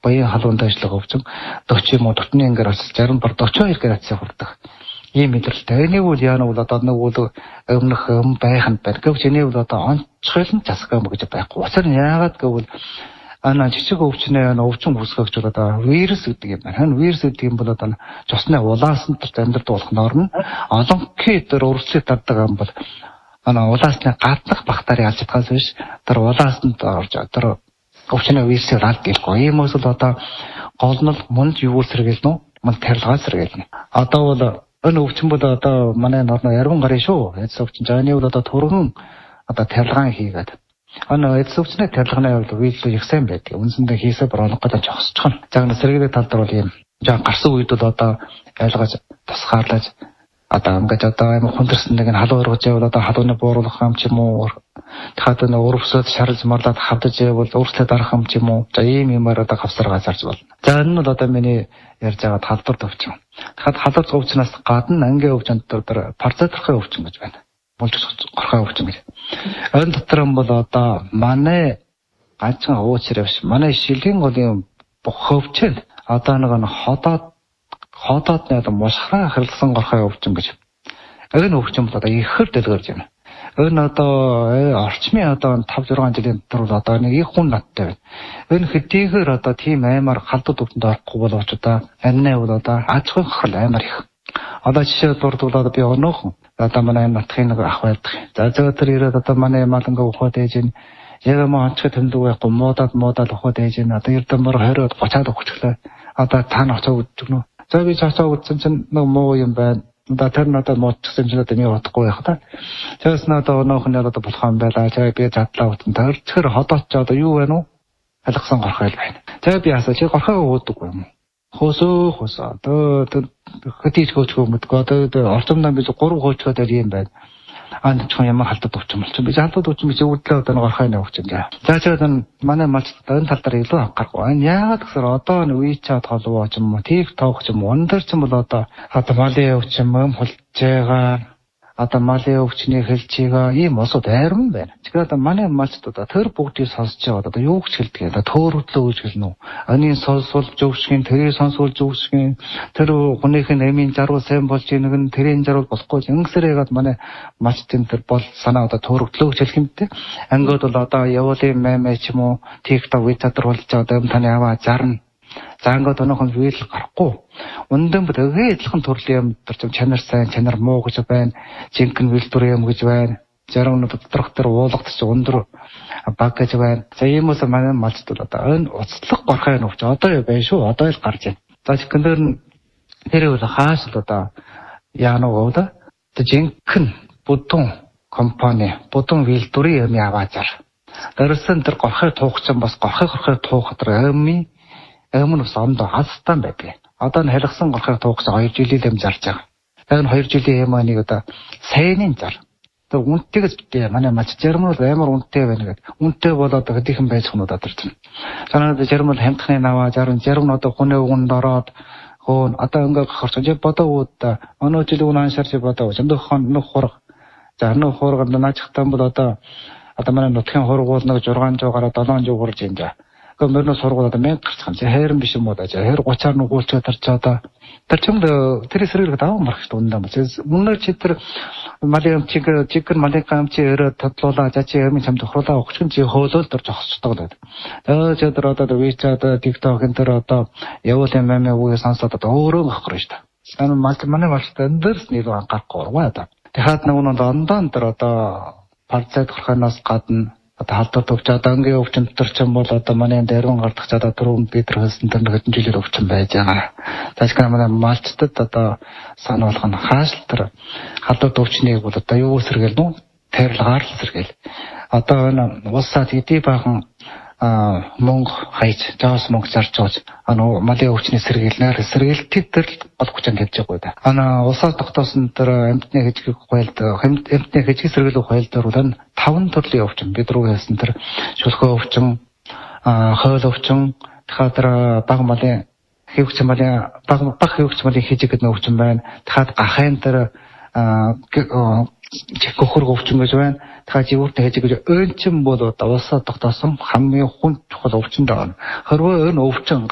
Баян халуунд ажиллагаа өвчин 40 юм уу дотны ангиар очиж 60 бар 42 градусыг хүрдэг. Ийм мэдрэлтэй. Энийг үл яана бол одоо нэг үл өмнөх байханд байна. Гэвч энийг бол одоо онцгойлон засах юм гэж байхгүй. Учир нь яагаад гэвэл жижиг өвчнээ өвчин үүсгэгч бол одоо вирус гэдэг юм байна. Вирус гэдэг юм бол одоо цусны улаасанд амьдрал болгохноор нь олонхий дээр өрсөлдөж тардаг юм бол улаасны гаднах бактери алж чадхаас биш тэр улаасанд орж тэр өвчнөө вирусээр алд гэлгүй. Ийм үйл одоо гол нь мунд юу сэргээлнэ? Мунд тарилгаа сэргээлнэ. Одоо бол энэ өвчин бол одоо манай норно ярган гарын шүү. Эцс өвчин жааны бол одоо түргэн одоо тарилгаан хийгээд. Эцс өвчний тарилгааны хувьд вирус их сайн байдаг. Үндсэндээ хийсээ бороолох гэдэг жогсчихно. За сэргээлэх тал дээр бол ийм жаа гарсан үед бол одоо айлгаж тусгаарлаж одоо ингээд одоо аим хүндэрсэн нэг халуун ургаж явал одоо халууны бууруулах юм ч юм уу. Тэгэхээр нэг өрөвсөд шарлж марлаад хавдаж явал өөрчлөлт арах юм ч юм уу. За ийм юмар одоо хавсаргаа зарж болно. За энэ нь бол одоо миний ярьж байгаа халдвар өвчин. Тэгэхээр халдвар өвчнөөс гадна ангийн өвчин дотор паразитрохын өвчин гэж байна. Болж горхой өвчин гэж. Энэ дотор нь бол одоо манай ганцхан уучраа биш. Манай шилийн голын хөвчл одоо нэг ходоодны одоо мушхран харлсан горхой өвчин гэж. Энэ өвчин бол одоо ихээр дэлгэрж байна. Энэ одоо орчмын одоо 5-6 жилийн дотор бол одоо нэг их хүн надтай байна. Энэ хэдийгээр одоо тийм аймаар халдвар өвчөнд орохгүй боловч одоо аннаа бол одоо аж ахуйн хол аймаар их. Одоо жишээ дурдуулаад би өнөөхөн одоо манай натхын нэг ах байдаг. За тэр ирээд одоо манай малангаа ухаад ээж ин яг маа онцгой тэмдэг байхгүй муудаад ухаад ээж ин одоо эрдэмэр 20-30 өгчлээ. Одоо таана очоо үдчихнө. За би цаашаа үдсэн чинь нэг муу юм байна. Одоо тэр надад муудчихсан чинь одоо нэг утгагүй байх та. Тэрс надад өнөөхөн одоо болох юм байлаа. За би задлаа утсан. Тэр ходооч одоо юу вэ нү? Алгасан горхой байна. За би асаа чи горхой уудаг юм уу? Хосоо одоо хэтиж хөөчгөө мэдгүй одоо орчомдоо би 3 хөөчгөө дээр юм байна. Чихэн ямар халдвар өвчин болчих. Би халдвар өвчин би өвдлөө одоо горхойны өвчин гээ. За тэгээд манай малчтаа энэ тал дээр илүү анхаарахгүй. Яагаад гэхээр одоо WeChat холбоо ч юм уу, TikTok ч юм уу, өндөр ч юм бол одоо малын өвчин юм хулж байгаа. Одоо малын өвчний хэлчигээ ийм осод айрам байна. Тэгэхээр одоо манай малчтаа тэр бүгдийг сонсож байгаа. Одоо юу гэж хэлдэг? Одоо төөрөглөө гэж хэлнэ үү? Анийн сонсвол зөвшгэн, тэрийг сонсвол зөвшгэн, тэр гунийхын эмийн жаргал сайн болж ийнэг нь тэрийн жаргал болохгүй. Ингэсээр яагаад манай малчтын тэр бол санаа одоо төөрөглөө гэж хэлэх юм те. Ангид бол одоо явуулын мэмэ ч юм уу, TikTok WeChat болж байгаа. Одоо таны аваа зарна. За ингээд өнөөхөн вирус гарахгүй. Үнэндээ бүтэгээ адилхан төрлийн юм төр чанар сайн, чанар муу гэж байна. Жинхэнэ вилдүр юм гэж байна. Зарим нь доторх төр уулгадч өндөр баг гэж байна. За ийм үс манай малчтууд одоо энэ уцтлах горхой нөвч одоо байна шүү. Одоо л гарч байна. За жинхэнээр нь тэр үл хааш л одоо яануу гоо да. Жинхэнэ будун компани, будун вилдүрийн юм яваазар. Дөрөсөн тэр горхой туухсан бас горхой туухад амийн өмнө ус ондоо хастан байдаг. Одоо н харгасан горхой туухс 2 жилийн юм зарж байгаа. Тэр 2 жилийн юм аныг одоо сайнын зар. Тэр үнэтэйгс битээ манай мач жермол амар үнэтэй байна гэдэг. Үнэтэй болоод хэдийнхэн байж хнууд одорч. Санаад жермол хамтхны наваа зарим нь одоо хүнээ үгэнд ороод хөөн одоо ингээ хорчож бодоод өнөө жил үнэ аншаарч бодоо. Зөндөхөн нөх хург. За нөх хурганд наачхтан бол одоо манай нутгийн хургуул нэг 600 гараа 700 хурж юм жаа. Мөрнө сургууль одоо 1000 гарч байгаа. Хайрын биш юм уу да. 20-30-аар нүгүүлчээ тарчаад тэр ч юм тэр эсрэг даваа марах шүү дээ. Үнээр чи тэр малын чигэр малын гамч өрөө татлуулаа за чи юм чам тохруулаа өгч чи хөөлөөл тэр зогсчихдог гэдэг. Тэгээд тэр одоо WeChat TikTok энэ тэр одоо явуулын мэмэ үгээ сонсоод одоо өөрөө авах шүү дээ. Манай малтай эндэрс нэг анхаарахгүй ургаа да. Тэгэхээр нэг нь ондон тэр одоо парцет горхоноос гадна одоо халдвар төвч одоо ангийн өвчин дотор ч юм бол одоо манай дэрвэн гардах чадаа түрүүн бид нар хэлсэн тэр хэдэн жилээр өвчин байж байгаа. Таашгүй манай малчтад одоо санаа болгох нь хааш тэр халдвар төвчнийг бол одоо юу сэргээл нүү тарилгаар л сэргээл. Одоо энэ улсад хэдий бахан мөнгө хайж жаас мөнгө зарж байгаа малын өвчний сэргээлтийг тэр гол хүчин тавьж байгаа да. Улсаас тогтоосон тэр амьтны хэжгийг хуйлд амьтны хэжгийг сэргээлэх хуйлд бол 5 төрлийн өвчин бид рүү хэлсэн тэр шүлхөө өвчин, хоол өвчин, тэгэхээр баг малын хэвч малын баг хэвч малын хэжиг гэдэг өвчин байна. Тэгэхээр гахын тэр гөхөр өвчин гэж байна. Тэгэхээр живүүртэй хэжиг гэж önчим бол улсаа тогтоосон хамгийн хүн чухал өвчин даа. Хэрвээ энэ өвчин